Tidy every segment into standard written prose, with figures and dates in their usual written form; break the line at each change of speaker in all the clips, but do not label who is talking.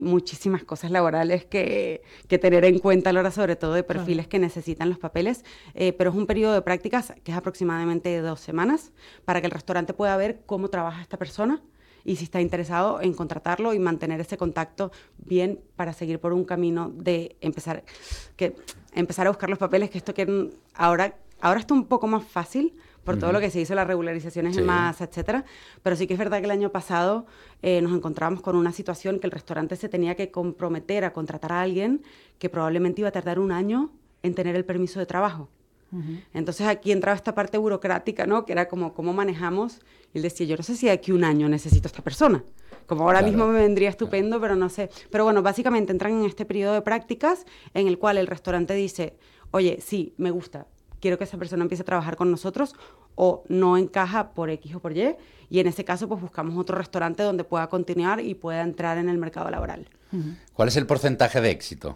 muchísimas cosas laborales que tener en cuenta a la hora, sobre todo de perfiles que necesitan los papeles, pero es un periodo de prácticas que es aproximadamente de 2 semanas para que el restaurante pueda ver cómo trabaja esta persona y si está interesado en contratarlo y mantener ese contacto bien para seguir por un camino de empezar a buscar los papeles, que esto que ahora está un poco más fácil por todo lo que se hizo, las regularizaciones en masa, etcétera, pero sí que es verdad que el año pasado nos encontrábamos con una situación que el restaurante se tenía que comprometer a contratar a alguien que probablemente iba a tardar 1 año en tener el permiso de trabajo. Entonces aquí entraba esta parte burocrática, ¿no? Que era como cómo manejamos, y él decía, yo no sé si de aquí 1 año necesito a esta persona, como ahora mismo me vendría estupendo, pero no sé. Pero bueno, básicamente entran en este periodo de prácticas en el cual el restaurante dice, oye, sí, me gusta, quiero que esa persona empiece a trabajar con nosotros, o no encaja por X o por Y, y en ese caso pues buscamos otro restaurante donde pueda continuar y pueda entrar en el mercado laboral.
¿Cuál es el porcentaje de éxito?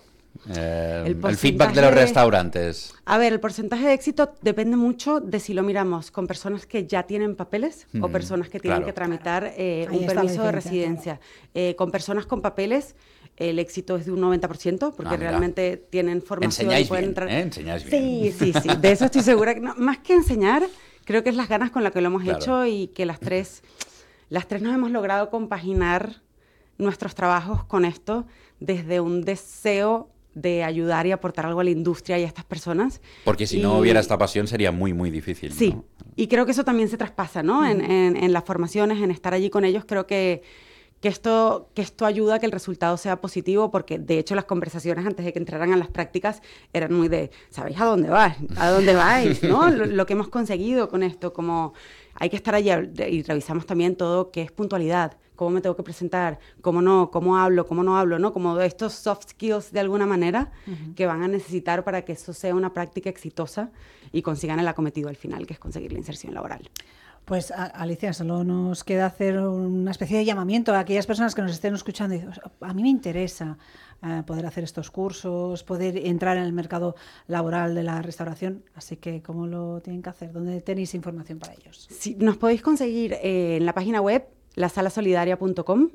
El feedback de los restaurantes.
A ver, el porcentaje de éxito depende mucho de si lo miramos con personas que ya tienen papeles o personas que tienen que tramitar un permiso de residencia. Con personas con papeles, el éxito es de un 90%, porque realmente tienen formación.
Enseñáis
y pueden
bien,
entrar.
Enseñáis bien.
Sí, de eso estoy segura. No, más que enseñar, creo que es las ganas con las que lo hemos hecho y que las tres nos hemos logrado compaginar nuestros trabajos con esto desde un deseo de ayudar y aportar algo a la industria y a estas personas.
Porque si no hubiera esta pasión sería muy, muy difícil.
Sí,
¿no?
Y creo que eso también se traspasa, ¿no? En las formaciones, en estar allí con ellos, creo que esto ayuda a que el resultado sea positivo, porque de hecho las conversaciones antes de que entraran a las prácticas eran muy de, ¿sabéis a dónde vas? ¿A dónde vais? ¿No? Lo que hemos conseguido con esto, como hay que estar allí, y revisamos también todo que es puntualidad, cómo me tengo que presentar, cómo no, cómo hablo, cómo no hablo, ¿no? Como estos soft skills de alguna manera que van a necesitar para que eso sea una práctica exitosa y consigan el acometido al final, que es conseguir la inserción laboral.
Pues Alicia, solo nos queda hacer una especie de llamamiento a aquellas personas que nos estén escuchando y dicen, a mí me interesa poder hacer estos cursos, poder entrar en el mercado laboral de la restauración, así que ¿cómo lo tienen que hacer? ¿Dónde tenéis información para ellos?
Sí, nos podéis conseguir en la página web lasalasolidaria.com.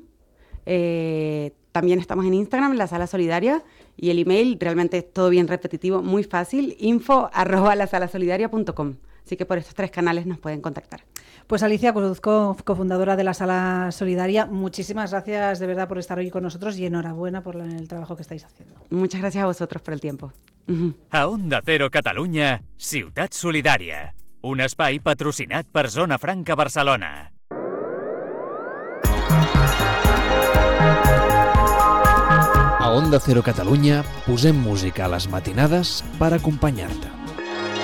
También estamos en Instagram, La Sala Solidaria, y el email, realmente todo bien repetitivo, muy fácil, info@lasalasolidaria.com. Así que por estos 3 canales nos pueden contactar.
Pues Alicia Cruzco, cofundadora de La Sala Solidaria, muchísimas gracias de verdad por estar hoy con nosotros y enhorabuena por el trabajo que estáis haciendo.
Muchas gracias a vosotros por el tiempo.
A Onda Cero Catalunya, Ciutat Solidària, un espai patrocinat per Zona Franca Barcelona.
A Onda Cero Catalunya posem música a les matinades per acompanyar-te.